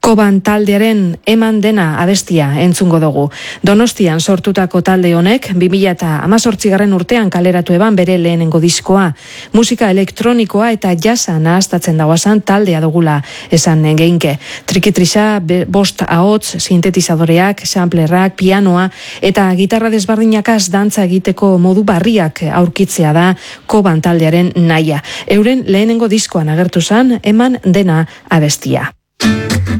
Koban taldearen eman dena abestia entzungo dugu. Donostian sortutako talde honek 2018 urtean kaleratu eban bere lehenengo diskoa. Musika elektronikoa eta jasa nahaztatzen dagoazan taldea dugula esan geinke. Trikitrisa, 5 ahots, sintetizadoreak, samplerrak, pianoa eta gitarra desbardinakaz dantza egiteko modu barriak aurkitzea da Koban taldearen nahia. Euren lehenengo diskoan agertu zan eman dena abestia.